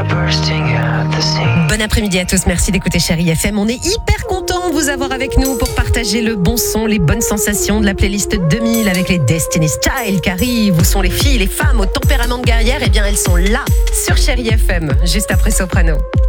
Bon après-midi à tous, merci d'écouter Chérie FM. On est hyper contents de vous avoir avec nous pour partager le bon son, les bonnes sensations de la playlist 2000 avec les Destiny's Child qui arrivent. Où sont les filles, les femmes au tempérament de guerrière? Eh bien, elles sont là sur Chérie FM, juste après Soprano.